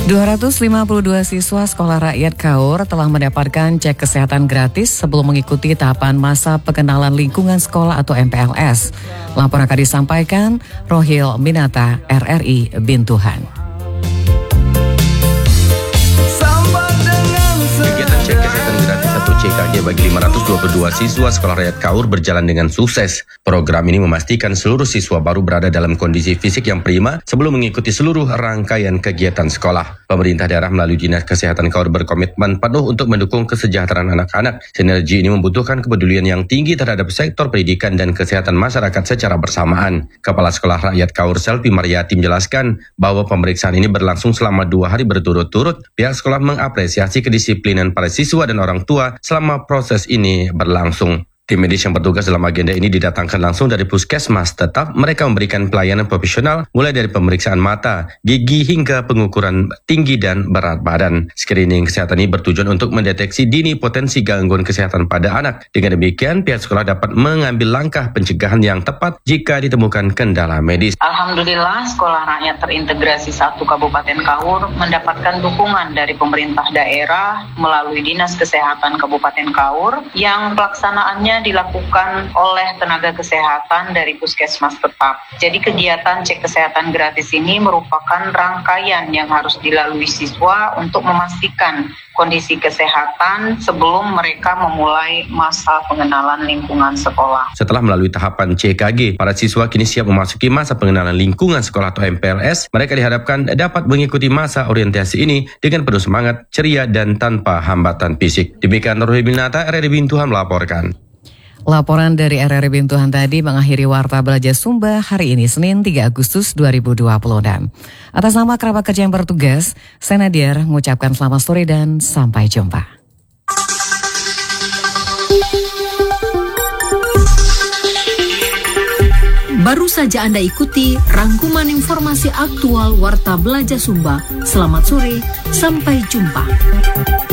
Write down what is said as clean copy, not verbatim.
252 siswa Sekolah Rakyat Kaur telah mendapatkan cek kesehatan gratis sebelum mengikuti tahapan masa pengenalan lingkungan sekolah atau MPLS. Laporan akan disampaikan Rohil Minata, RRI Bintuhan. Kegiatan cek kesehatan gratis atau CKG bagi 522 siswa Sekolah Rakyat Kaur berjalan dengan sukses. Program ini memastikan seluruh siswa baru berada dalam kondisi fisik yang prima sebelum mengikuti seluruh rangkaian kegiatan sekolah. Pemerintah daerah melalui Dinas Kesehatan Kaur berkomitmen penuh untuk mendukung kesejahteraan anak-anak. Sinergi ini membutuhkan kepedulian yang tinggi terhadap sektor pendidikan dan kesehatan masyarakat secara bersamaan. Kepala Sekolah Rakyat Kaur Selvi Mariati menjelaskan bahwa pemeriksaan ini berlangsung selama 2 hari berturut-turut. Pihak sekolah mengapresiasi kedisiplinan para siswa dan orang tua selama proses ini berlangsung. Tim medis yang bertugas dalam agenda ini didatangkan langsung dari puskesmas. Tetap mereka memberikan pelayanan profesional mulai dari pemeriksaan mata, gigi hingga pengukuran tinggi dan berat badan. Screening kesehatan ini bertujuan untuk mendeteksi dini potensi gangguan kesehatan pada anak. Dengan demikian, pihak sekolah dapat mengambil langkah pencegahan yang tepat jika ditemukan kendala medis. Alhamdulillah, Sekolah Rakyat Terintegrasi 1 Kabupaten Kaur mendapatkan dukungan dari pemerintah daerah melalui Dinas Kesehatan Kabupaten Kaur yang pelaksanaannya dilakukan oleh tenaga kesehatan dari puskesmas tetap. Jadi kegiatan cek kesehatan gratis ini merupakan rangkaian yang harus dilalui siswa untuk memastikan kondisi kesehatan sebelum mereka memulai masa pengenalan lingkungan sekolah. Setelah melalui tahapan CKG, para siswa kini siap memasuki masa pengenalan lingkungan sekolah atau MPLS. Mereka diharapkan dapat mengikuti masa orientasi ini dengan penuh semangat, ceria, dan tanpa hambatan fisik. Demikian Rohil Minata, RRI Bintuhan melaporkan. Laporan dari RRI Bintuhan tadi mengakhiri Warta Belajar Sumba hari ini Senin 3 Agustus 2026. Atas nama kerabat kerja yang bertugas, saya Nadir mengucapkan selamat sore dan sampai jumpa. Baru saja Anda ikuti rangkuman informasi aktual Warta Belajar Sumba. Selamat sore, sampai jumpa.